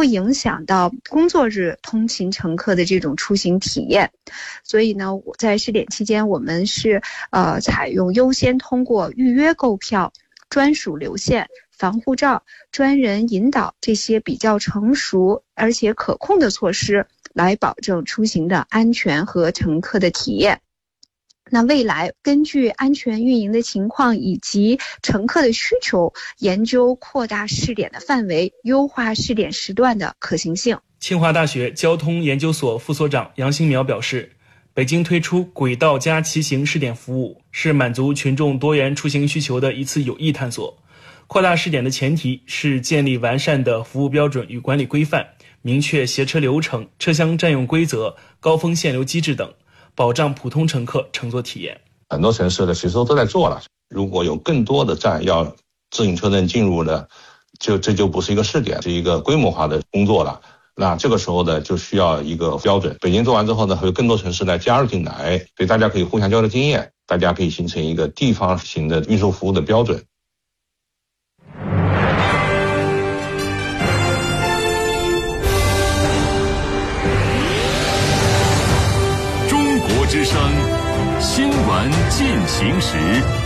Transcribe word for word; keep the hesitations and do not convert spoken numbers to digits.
会影响到工作日通勤乘客的这种出行体验。所以呢，我在试点期间，我们是呃采用优先通过预约购票、专属流线、防护罩、专人引导这些比较成熟而且可控的措施，来保证出行的安全和乘客的体验。那未来根据安全运营的情况以及乘客的需求，研究扩大试点的范围，优化试点时段的可行性。 清华大学交通研究所副所长杨新苗表示，北京推出轨道加骑行试点服务，是满足群众多元出行需求的一次有益探索。扩大试点的前提是建立完善的服务标准与管理规范，明确携车流程、车厢占用规则、高峰限流机制等，保障普通乘客乘坐体验。 很多城市的其实都在做了，如果有更多的站要自行车能进入的，就这就不是一个试点，是一个规模化的工作了。那这个时候呢，就需要一个标准。北京做完之后呢，会有更多城市来加入进来，所以大家可以互相交流经验，大家可以形成一个地方型的运输服务的标准。 中国之声，新闻进行时。